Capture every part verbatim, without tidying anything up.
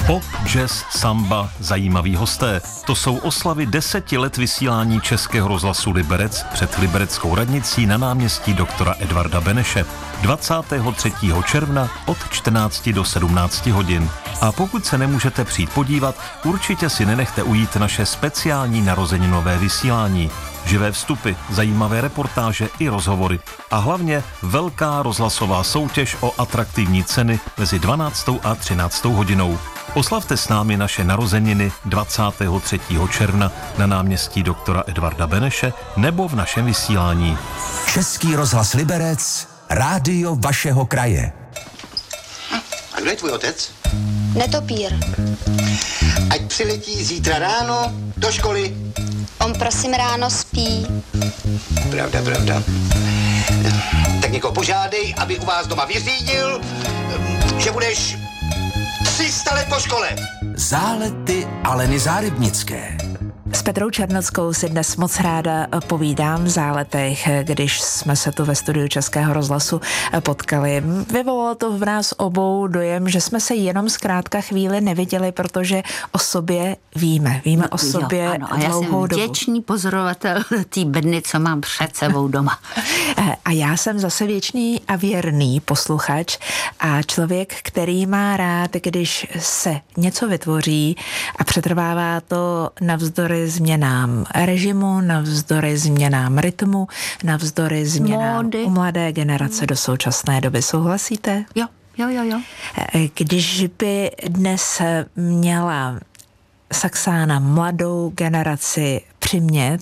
Pop, jazz, samba, zajímaví hosté. To jsou oslavy deseti let vysílání Českého rozhlasu Liberec před libereckou radnicí na náměstí doktora Edvarda Beneše. dvacátého třetího června od čtrnácti do sedmnácti hodin. A pokud se nemůžete přijít podívat, určitě si nenechte ujít naše speciální narozeninové vysílání. Živé vstupy, zajímavé reportáže i rozhovory. A hlavně velká rozhlasová soutěž o atraktivní ceny mezi dvanáctou a třináctou hodinou. Oslavte s námi naše narozeniny dvacátého třetího června na náměstí doktora Edvarda Beneše nebo v našem vysílání. Český rozhlas Liberec, rádio vašeho kraje. A kdo je tvůj otec? Netopír. Ať přiletí zítra ráno do školy. On prosím ráno spí. Pravda, pravda. Tak někoho požádej, aby u vás doma vyřídil, že budeš tři sta let po škole. Zálety Aleny Zárybnické. S Petrou Černockou si dnes moc ráda povídám v záletech, když jsme se tu ve studiu Českého rozhlasu potkali. Vyvolalo to v nás obou dojem, že jsme se jenom zkrátka chvíli neviděli, protože o sobě víme. Víme o sobě jo, ano, a já jsem vděčný pozorovatel té bedny, co mám před sebou doma. A já jsem zase věčný a věrný posluchač a člověk, který má rád, když se něco vytvoří a přetrvává to navzdory změnám režimu, navzdory změnám rytmu, navzdory změnám Módy. U mladé generace do současné doby. Souhlasíte? Jo, jo, jo, jo. Když by dnes měla Saxána mladou generaci přimět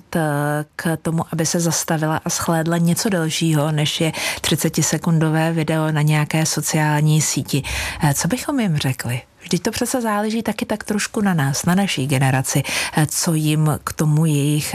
k tomu, aby se zastavila a shlédla něco dalšího, než je třicetisekundové video na nějaké sociální síti, co bychom jim řekli? Vždyť to přece záleží taky tak trošku na nás, na naší generaci, co jim k tomu jejich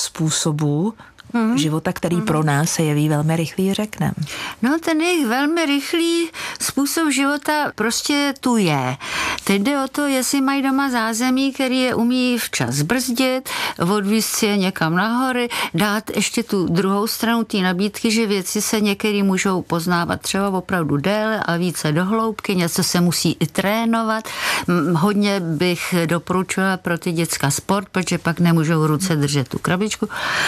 způsobu Mm. života, který mm. pro nás se jeví velmi rychlý, řekneme. No, ten jejich velmi rychlý způsob života prostě tu je. Teď jde o to, jestli mají doma zázemí, který je umí včas zbrzdit, odvízt je někam nahory, dát ještě tu druhou stranu té nabídky, že věci se některý můžou poznávat třeba opravdu déle a více do hloubky, něco se musí i trénovat. Hodně bych doporučila pro ty děcka sport, protože pak nemůžou ruce držet tu krabičku.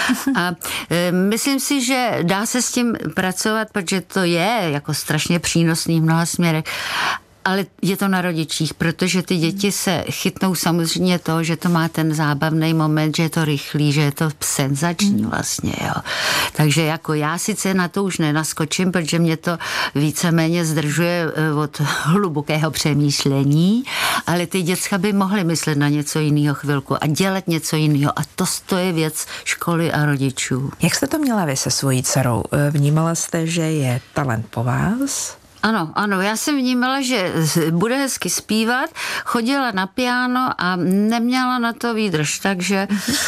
A myslím si, že dá se s tím pracovat, protože to je jako strašně přínosný v mnoha směrech. Ale je to na rodičích, protože ty děti se chytnou samozřejmě toho, že to má ten zábavný moment, že je to rychlý, že je to senzační vlastně, jo. Takže jako já sice na to už nenaskočím, protože mě to víceméně zdržuje od hlubokého přemýšlení, ale ty děcka by mohly myslet na něco jiného chvilku a dělat něco jiného. A to, to je věc školy a rodičů. Jak jste to měla vy se svojí dcerou? Vnímala jste, že je talent po vás? Ano, ano, já jsem vnímala, že bude hezky zpívat, chodila na piano a neměla na to výdrž, takže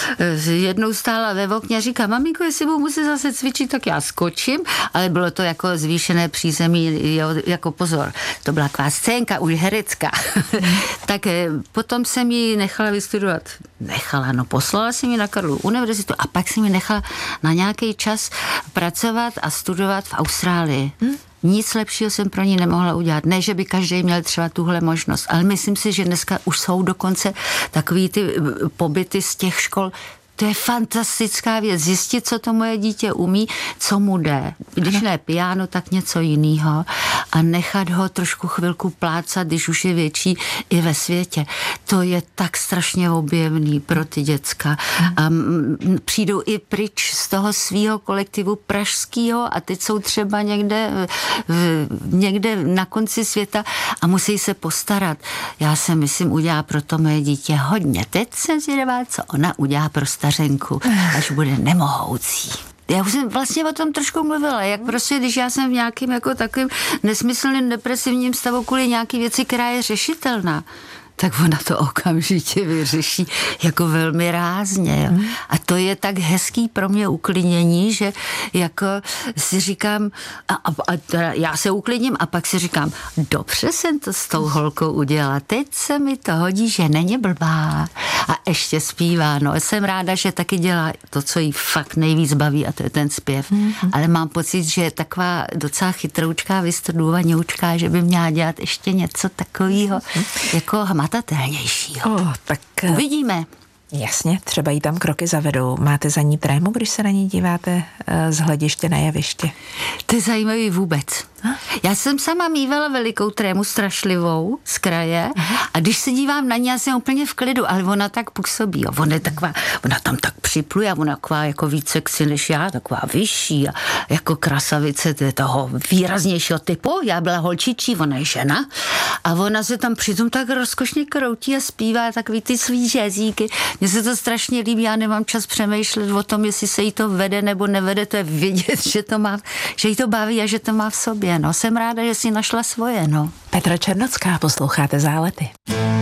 jednou stála ve okně a říká, maminko, jestli budu muset zase cvičit, tak já skočím, ale bylo to jako zvýšené přízemí, jako pozor, to byla taková scénka, už herecká. Tak potom jsem ji nechala vystudovat, nechala, no poslala jsem ji na Karlovu univerzitu a pak jsem ji nechala na nějaký čas pracovat a studovat v Austrálii. Hm? Nic lepšího jsem pro ní nemohla udělat. Ne, že by každý měl třeba tuhle možnost, ale myslím si, že dneska už jsou dokonce takový ty pobyty z těch škol. To je fantastická věc. Zjistit, co to moje dítě umí, co mu jde. Když ne piano, tak něco jiného. A nechat ho trošku chvilku plácat, když už je větší, i ve světě. To je tak strašně objevný pro ty děcka. A přijdou i pryč z toho svýho kolektivu pražského a teď jsou třeba někde, někde na konci světa a musí se postarat. Já se myslím, udělá pro to moje dítě hodně. Teď jsem zvědavá, co ona udělá pro stařenku, až bude nemohoucí. Já už jsem vlastně o tom trošku mluvila, jak prostě, když já jsem v nějakým jako takovým nesmyslným depresivním stavu kvůli nějaký věci, která je řešitelná, tak ona to okamžitě vyřeší jako velmi rázně. Jo. A to je tak hezký pro mě uklidnění, že jako si říkám, a, a, a teda já se uklidním a pak si říkám, dobře jsem to s tou holkou udělala, teď se mi to hodí, že není blbá a ještě zpívá. No, jsem ráda, že taky dělá to, co jí fakt nejvíc baví, a to je ten zpěv. Mm-hmm. Ale mám pocit, že je taková docela chytroučká, vystrdůvaněučká, že by měla dělat ještě něco takového, mm-hmm. jako hmat hmatatelnějšího. Oh, tak Uvidíme. jasně, třeba jí tam kroky zavedou. Máte za ní trému, když se na ní díváte z hlediště na jeviště? To je zajímavý vůbec. Já jsem sama mývala velikou trému strašlivou z kraje a když se dívám na ní, já jsem úplně v klidu, ale ona tak působí. Jo. Ona je taková, ona tam tak připluje a ona taková jako víc sexy než já, taková vyšší a jako krasavice toho výraznějšího typu. Já byla holčičí, ona je žena a ona se tam přitom tak rozkošně kroutí a zpívá takový ty svý jazzíky. Mně se to strašně líbí, já nemám čas přemýšlet o tom, jestli se jí to vede nebo nevede, to je vědět, že to má, že jí to baví a že to má v sobě. No, jsem ráda, že si našla svoje, no. Petra Černocká, posloucháte Zálety.